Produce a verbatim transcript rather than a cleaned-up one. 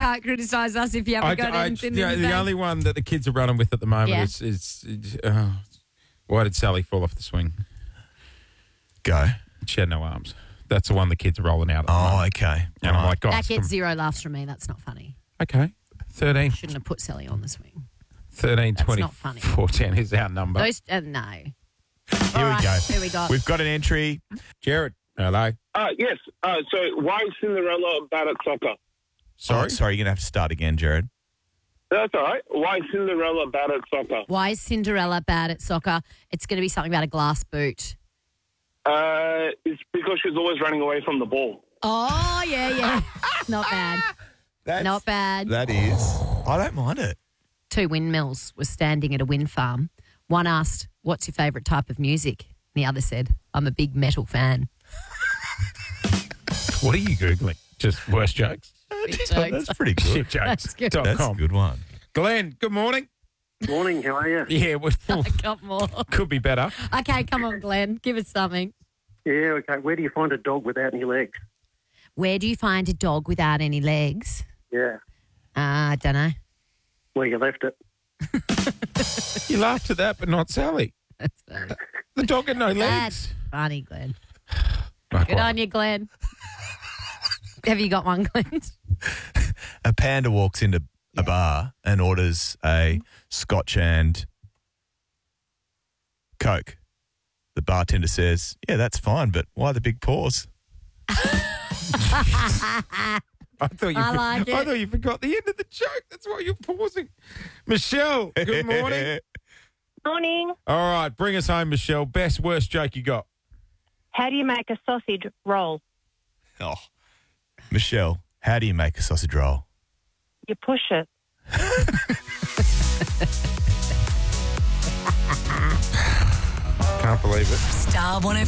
can't criticise us if you haven't I, got I, anything the, in the, the bank. only one that the kids are running with at the moment Yeah. is, is uh, why did Sally fall off the swing? Go. She had no arms. That's the one the kids are rolling out at the Oh, moment. okay. And I'm like, That guys, gets come- zero laughs from me. That's not funny. okay. thirteen, Shouldn't have put Sally on the swing. thirteen, That's twenty, not funny. fourteen is our number. Those, uh, no. Here All we right, go. Here we go. We've got an entry. Jared, hello. Uh, yes. Uh, so why is Cinderella bad at soccer? Sorry? Oh, sorry, you're going to have to start again, Jared. That's all right. Why is Cinderella bad at soccer? Why is Cinderella bad at soccer? It's going to be something about a glass boot. Uh, it's because she's always running away from the ball. Oh, yeah, yeah. Not bad. That's, Not bad. That is. I don't mind it. Two windmills were standing at a wind farm. One asked, what's your favourite type of music? The other said, I'm a big metal fan. What are you Googling? Just worst jokes? That's pretty good. Shit jokes. That's good. dot That's com. a good one. Glenn, good morning. Morning, how are you? Yeah, we I got more. could be better. Okay, come on, Glenn. Give us something. Yeah, okay. Where do you find a dog without any legs? Where do you find a dog without any legs? Yeah, Uh, I don't know. where you left it. You laughed at that, but not Sally. That's funny. The dog had no legs. That's funny, Glenn. Not Good quite. on you, Glenn. Have you got one, Glenn? A panda walks into a bar and orders a scotch and Coke. The bartender says, yeah, that's fine, but why the big paws? I thought you. I for- like I it. thought you forgot the end of the joke. That's why you're pausing. Michelle, good morning. Morning. All right, bring us home, Michelle. Best worst joke you got. How do you make a sausage roll? Oh, Michelle, how do you make a sausage roll? You push it. Can't believe it. Star one oh